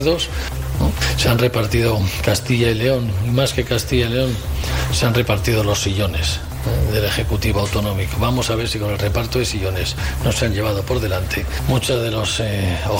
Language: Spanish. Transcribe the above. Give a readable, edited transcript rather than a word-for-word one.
¿no? Se han repartido Castilla y León, y más que Castilla y León, se han repartido los sillones del Ejecutivo Autonómico. Vamos a ver si con el reparto de sillones nos han llevado por delante muchos de los